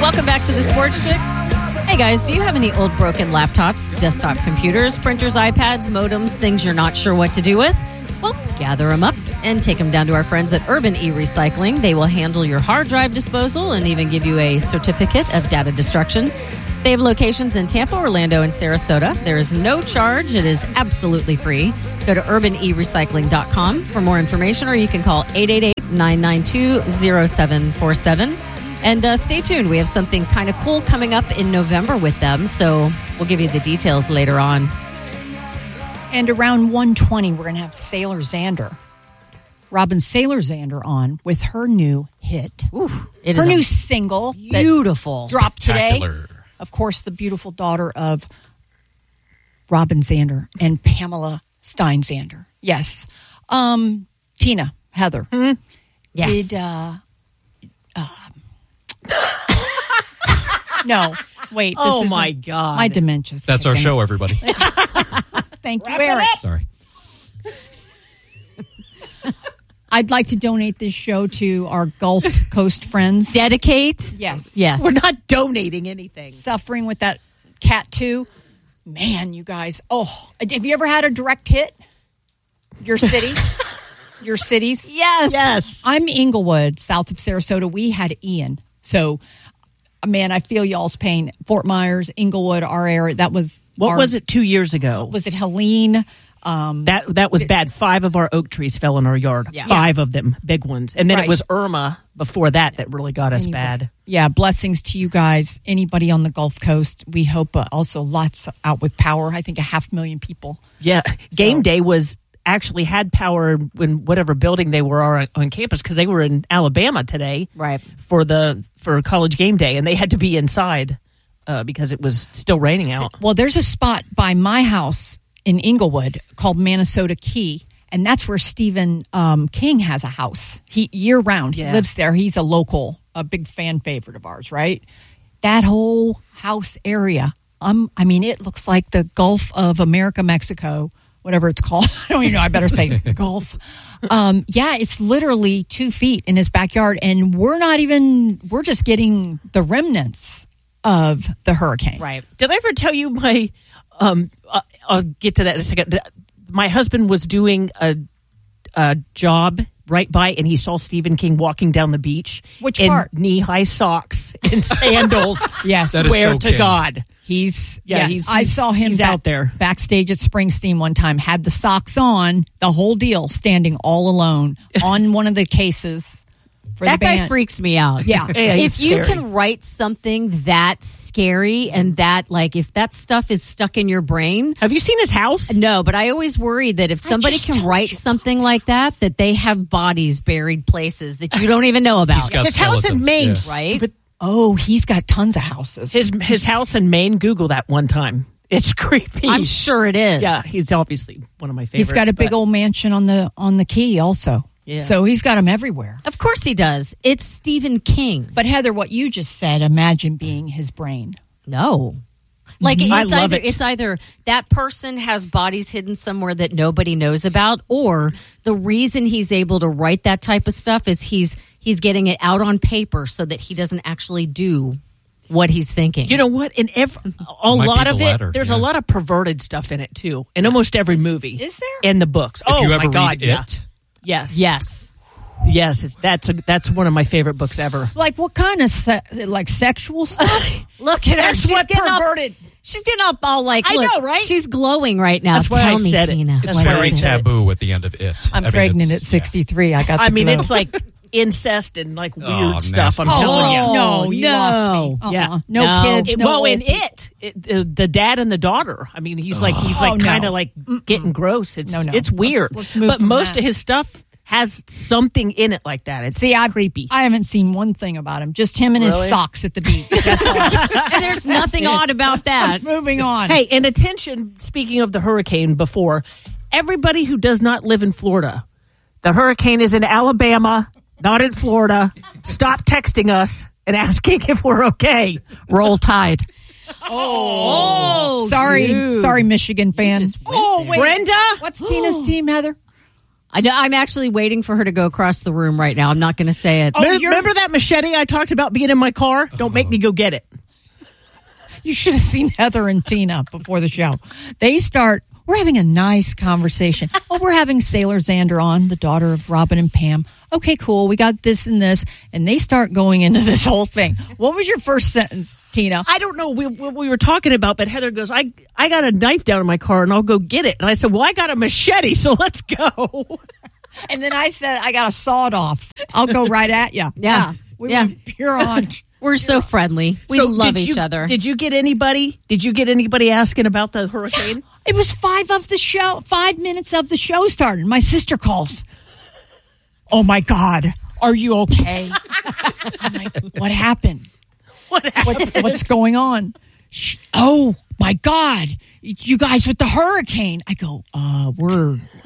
Welcome back to the Sports Chicks. Hey guys, do you have any old broken laptops, desktop computers, printers, iPads, modems, things you're not sure what to do with? Well, gather them up and take them down to our friends at Urban E-Recycling. They will handle your hard drive disposal and even give you a certificate of data destruction. They have locations in Tampa, Orlando, and Sarasota. There is no charge. It is absolutely free. Go to urbanerecycling.com for more information, or you can call 888-992-0747. And stay tuned. We have something kind of cool coming up in November with them, so we'll give you the details later on. And around 1:20, we're going to have Sailor Xander, Robin Sailor Xander, on with her new hit. Her new single. Beautiful. That dropped today. Of course, the beautiful daughter of Robin Xander and Pamela Stein Xander. Yes. Tina, Heather. Mm-hmm. Yes. Did, no, wait. Oh, my God. My dementia's That's our kicking show, in. everybody. Thank you, Eric. Sorry. I'd like to donate this show to our Gulf Coast friends. Dedicate? Yes. Yes. We're not donating anything. Suffering with that cat, too. Man, you guys. Oh, have you ever had a direct hit? Your city? Your cities? Yes. Yes. I'm Inglewood, south of Sarasota. We had Ian. So, man, I feel y'all's pain. Fort Myers, Inglewood, our area. That was... What was it 2 years ago? Was it Helene? That was bad. 5 of our oak trees fell in our yard. Yeah. 5 of them, big ones. And then Right. it was Irma before that really got us bad. Yeah, blessings to you guys. Anybody on the Gulf Coast, we hope also lots out with power. I think 500,000 people. Yeah. Game day actually had power in whatever building they were on campus, because they were in Alabama today, Right. for college game day, and they had to be inside because it was still raining out. Well, there's a spot by my house in Inglewood called Minnesota Key, and that's where Stephen King has a house. He year round. He lives there. He's a local, a big fan favorite of ours, right? That whole house area, it looks like the Gulf of America, Mexico, whatever it's called. I don't even know. I better say Gulf. Yeah, it's literally 2 feet in his backyard, and we're just getting the remnants of the hurricane. Right. Did I ever tell you my? I'll get to that in a second. My husband was doing a job right by, and he saw Stephen King walking down the beach. Which in part? Knee-high socks and sandals. Yes. That is Swear so to King. God. I saw him out there backstage at Springsteen one time, had the socks on, the whole deal, standing all alone on one of the cases for That the band. guy freaks me out. Yeah. Yeah, he's If you scary. can write something that scary and that, if that stuff is stuck in your brain. Have you seen his house? No, but I always worry that if somebody just can told write you. something like that they have bodies buried places that you don't even know about. He's got His house in skeletons, Maine, yeah. Right? But Oh, he's got tons of houses. his house in Maine. Google that one time. It's creepy. I'm sure it is. Yeah, he's obviously one of my favorites. He's got a big old mansion on the Key also. Yeah. So he's got them everywhere. Of course he does. It's Stephen King. But Heather, what you just said, imagine being his brain. No. I love it. It's either that person has bodies hidden somewhere that nobody knows about, or the reason he's able to write that type of stuff is he's getting it out on paper so that he doesn't actually do what he's thinking. You know what? In Might lot be of the it, latter, there's yeah. a lot of perverted stuff in it too. In almost every movie, is there? in the books? If you my ever God, read yeah. it, Yes. That's one of my favorite books ever. Like what kind of sexual stuff? Look at her. That's She's what getting perverted. She's getting up all I know, right? She's glowing right now. That's why Tell I me, said it. Tina. it's That's why I very said it. taboo at the end of it. I'm I mean, pregnant at it's- 63. I got. I the mean, glow. it's like incest and like weird Oh, stuff. I'm nasty. telling you. no, you no. lost me. Yeah. No No. kids. No Well, old in people. the dad and the daughter. I mean, he's like Oh, no. kind of like getting gross. It's No. it's weird. Let's move but from most that. of his stuff has something in it like that. It's creepy. I haven't seen one thing about him. Just him and his Really? socks at the beach. That's all. And there's nothing odd about that. Moving on. Hey, and attention, speaking of the hurricane before, everybody who does not live in Florida, the hurricane is in Alabama, not in Florida. Stop texting us and asking if we're okay. Roll Tide. Oh, sorry, dude. sorry, Michigan fans. just went Oh, there. wait. Brenda? What's Tina's team, Heather? I know. I'm actually waiting for her to go across the room right now. I'm not going to say it. Remember that machete I talked about being in my car? Don't make me go get it. You should have seen Heather and Tina before the show. We're having a nice conversation. Oh, we're having Sailor Xander on, the daughter of Robin and Pam. Okay, cool. We got this and this. And they start going into this whole thing. What was your first sentence, Tina? I don't know what we were talking about, but Heather goes, I got a knife down in my car and I'll go get it. And I said, well, I got a machete, so let's go. And then I said, I got a sawed off. I'll go right at you. Yeah. You're on. We're so friendly. We love each other. Did you get anybody asking about the hurricane? It was 5 minutes of the show started. My sister calls. Oh my God. Are you okay? I'm like, what happened? What's going on? Oh my God. You guys with the hurricane. I go, we're